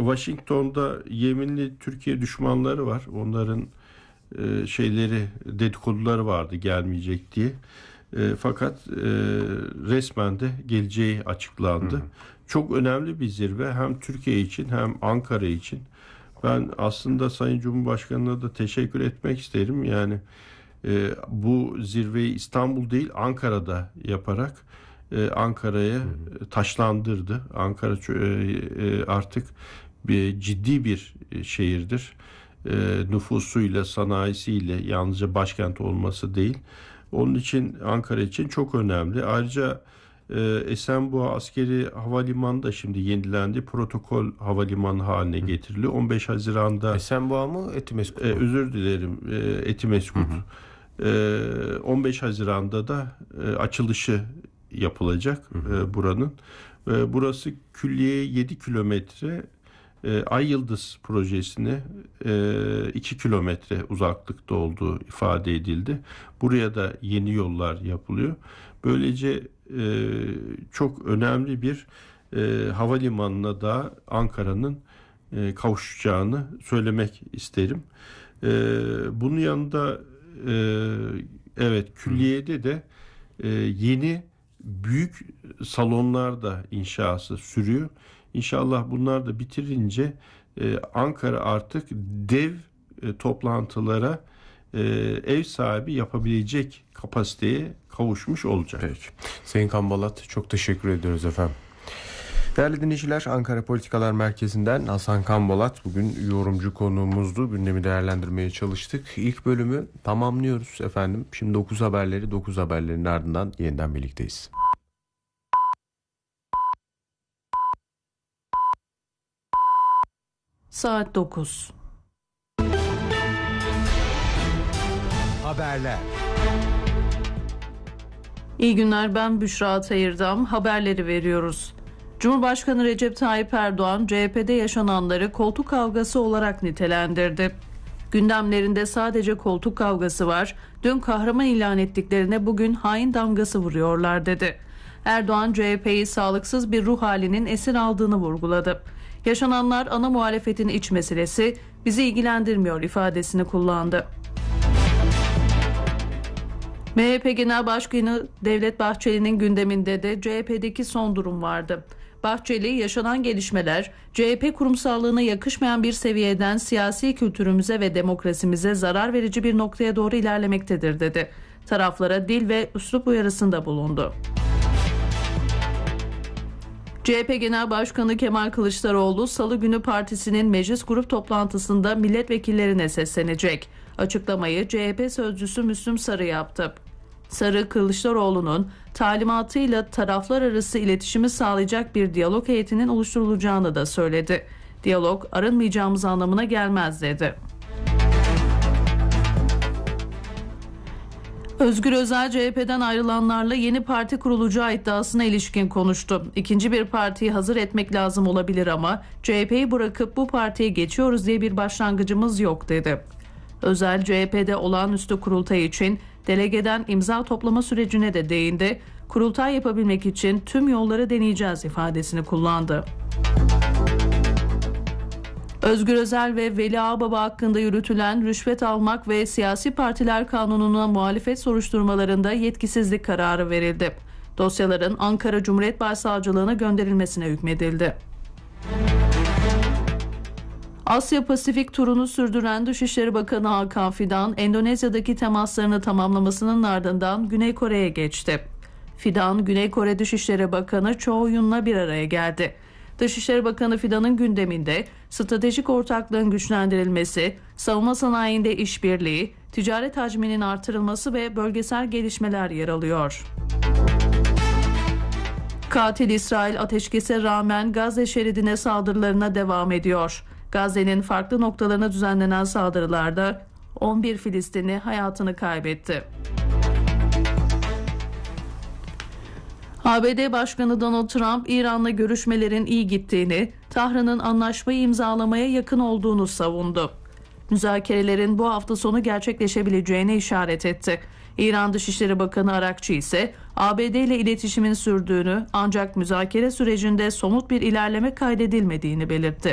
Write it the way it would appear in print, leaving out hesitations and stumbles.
Washington'da yeminli Türkiye düşmanları var. Onların dedikoduları vardı gelmeyecek diye. Fakat resmen de geleceği açıklandı. Çok önemli bir zirve hem Türkiye için hem Ankara için. Ben aslında Sayın Cumhurbaşkanı'na da teşekkür etmek isterim. Yani bu zirveyi İstanbul değil Ankara'da yaparak Ankara'ya taşlandırdı. Ankara artık ciddi bir şehirdir. Nüfusuyla, sanayisiyle, yalnızca başkent olması değil. Onun için Ankara için çok önemli. Ayrıca Esenboğa Askeri Havalimanı da şimdi yenilendi. Protokol havalimanı haline getiriliyor. 15 Haziran'da... Esenboğa mı, Etimeskut mu? Özür dilerim, Etimeskut. 15 Haziran'da da açılışı yapılacak buranın. Burası külliye 7 kilometre, Ay Yıldız projesine 2 kilometre uzaklıkta olduğu ifade edildi. Buraya da yeni yollar yapılıyor. Böylece çok önemli bir havalimanına da Ankara'nın kavuşacağını söylemek isterim. Bunun yanında külliyede de yeni büyük salonlar da inşası sürüyor. İnşallah bunlar da bitirince Ankara artık dev toplantılara ev sahibi yapabilecek kapasiteye kavuşmuş olacak. Peki. Sayın Kambalat, çok teşekkür ediyoruz efendim. Değerli dinleyiciler, Ankara Politikalar Merkezi'nden Hasan Kambalat bugün yorumcu konuğumuzdu. Gündemi değerlendirmeye çalıştık. İlk bölümü tamamlıyoruz efendim. Şimdi 9 haberlerin ardından yeniden birlikteyiz. Saat 9. Haberler. İyi günler, ben Büşra Atayırdam. Haberleri veriyoruz. Cumhurbaşkanı Recep Tayyip Erdoğan, CHP'de yaşananları koltuk kavgası olarak nitelendirdi. Gündemlerinde sadece koltuk kavgası var, dün kahraman ilan ettiklerine bugün hain damgası vuruyorlar dedi. Erdoğan, CHP'yi sağlıksız bir ruh halinin esir aldığını vurguladı. Yaşananlar ana muhalefetin iç meselesi, bizi ilgilendirmiyor ifadesini kullandı. MHP Genel Başkanı Devlet Bahçeli'nin gündeminde de CHP'deki son durum vardı. Bahçeli, yaşanan gelişmeler CHP kurumsallığına yakışmayan bir seviyeden siyasi kültürümüze ve demokrasimize zarar verici bir noktaya doğru ilerlemektedir dedi. Taraflara dil ve üslup uyarısında bulundu. CHP Genel Başkanı Kemal Kılıçdaroğlu, Salı günü partisinin meclis grup toplantısında milletvekillerine seslenecek. Açıklamayı CHP sözcüsü Müslüm Sarı yaptı. Sarı, Kılıçdaroğlu'nun talimatıyla taraflar arası iletişimi sağlayacak bir diyalog heyetinin oluşturulacağını da söyledi. Diyalog arınmayacağımız anlamına gelmez dedi. Özgür Özel, CHP'den ayrılanlarla yeni parti kurulacağı iddiasına ilişkin konuştu. İkinci bir partiyi hazır etmek lazım olabilir ama CHP'yi bırakıp bu partiye geçiyoruz diye bir başlangıcımız yok dedi. Özel, CHP'de olağanüstü kurultay için delegeden imza toplama sürecine de değindi. Kurultay yapabilmek için tüm yolları deneyeceğiz ifadesini kullandı. Özgür Özel ve Veli Ağbaba hakkında yürütülen rüşvet almak ve siyasi partiler kanununa muhalefet soruşturmalarında yetkisizlik kararı verildi. Dosyaların Ankara Cumhuriyet Başsavcılığına gönderilmesine hükmedildi. Asya Pasifik turunu sürdüren Dışişleri Bakanı Hakan Fidan, Endonezya'daki temaslarını tamamlamasının ardından Güney Kore'ye geçti. Fidan, Güney Kore Dışişleri Bakanı Cho Yoon'la bir araya geldi. Dışişleri Bakanı Fidan'ın gündeminde stratejik ortaklığın güçlendirilmesi, savunma sanayinde işbirliği, ticaret hacminin artırılması ve bölgesel gelişmeler yer alıyor. Katil İsrail ateşkese rağmen Gazze şeridine saldırılarına devam ediyor. Gazze'nin farklı noktalarına düzenlenen saldırılarda 11 Filistinli hayatını kaybetti. ABD Başkanı Donald Trump, İran'la görüşmelerin iyi gittiğini, Tahran'ın anlaşmayı imzalamaya yakın olduğunu savundu. Müzakerelerin bu hafta sonu gerçekleşebileceğine işaret etti. İran Dışişleri Bakanı Arakçı ise ABD ile iletişimin sürdüğünü ancak müzakere sürecinde somut bir ilerleme kaydedilmediğini belirtti.